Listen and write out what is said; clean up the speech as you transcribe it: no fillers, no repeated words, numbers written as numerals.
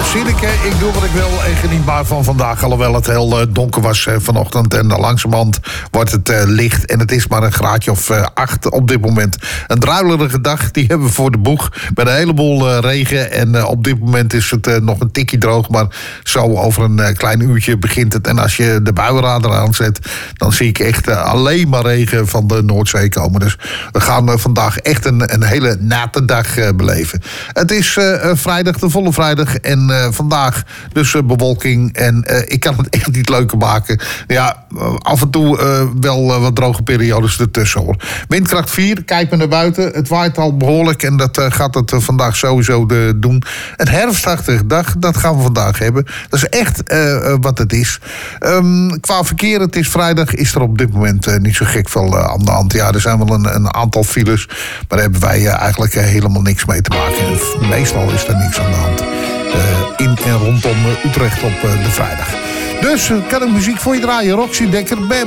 Sinneke, ik doe wat ik wil en geniet maar van vandaag. Alhoewel het heel donker was vanochtend en langzamerhand wordt het licht. En het is maar een graadje of 8 op dit moment. Een druilerige dag, die hebben we voor de boeg. Met een heleboel regen. En op dit moment is het nog een tikje droog. Maar zo over een klein uurtje begint het. En als je de buienradar aanzet, dan zie ik echt alleen maar regen van de Noordzee komen. Dus we gaan vandaag echt een hele nate dag beleven. Het is vrijdag, de volle vrijdag. En vandaag dus bewolking. En ik kan het echt niet leuker maken. Ja, af en toe wel wat droge periodes ertussen hoor. Windkracht 4, kijk maar naar buiten. Het waait al behoorlijk en dat gaat het vandaag sowieso doen. Een herfstachtige dag, dat gaan we vandaag hebben. Dat is echt wat het is. Qua verkeer, het is vrijdag, is er op dit moment niet zo gek veel aan de hand. Ja, er zijn wel een aantal files, maar daar hebben wij eigenlijk helemaal niks mee te maken. En meestal is er niks aan de hand. In en rondom Utrecht op de vrijdag. Dus kan ik muziek voor je draaien. Roxy Dekker,